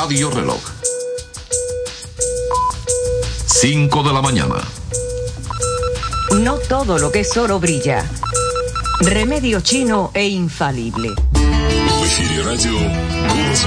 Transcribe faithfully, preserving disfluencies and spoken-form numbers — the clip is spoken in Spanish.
Radio Reloj. cinco de la mañana. No todo lo que es oro brilla. Remedio chino e infalible. В эфире радио «Голос